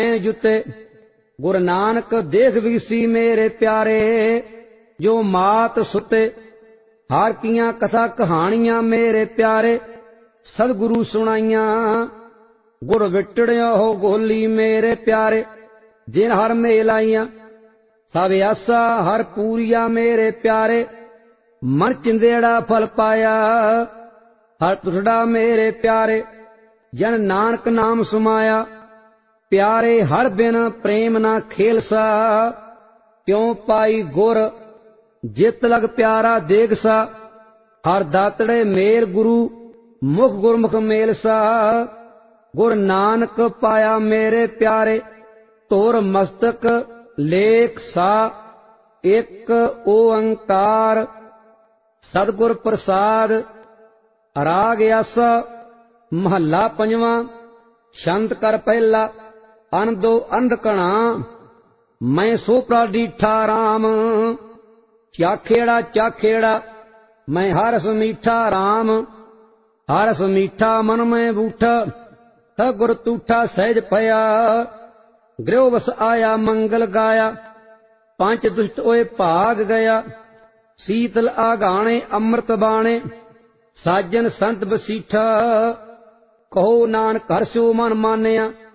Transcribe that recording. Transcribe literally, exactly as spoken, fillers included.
जुते गुरु नानक देख विसी मेरे प्यारे। जो मात सुते हार कियां कथा कहानियां मेरे प्यारे। सदगुरु सुनाइयां गुर विटड़िया हो गोली मेरे प्यारे। जिन हर मेलाइयां सब आसा हर पूरिया मेरे प्यारे। मन चिंदेड़ा फल पाया हर तुठड़ा मेरे प्यारे। जन नानक नाम सुमाया प्यारे। हर बिन प्रेम ना खेल सा क्यों पाई गुर जित लग प्यारा देग सा। हर दातड़े मेर गुरु मुख गुरमुख मेल सा। गुर नानक पाया मेरे प्यारे। तोर मस्तक लेख सा एक ओंकार। सतगुर प्रसाद राग आसा महला पंजवा। छंद कर पहला अनदो अंधकणा मैं सोपरा डीठा राम। चाखेड़ा चाखेड़ा मैं हरस मीठा राम। हरस मीठा मन में बूठा गुर तूठा सहज पया। गृह वस आया मंगल गाया पंच दुष्ट ओए भाग गया। शीतल आगाने अमृत बाणे साजन संत बसीठा। कहो नानक हर्षो मन मानिया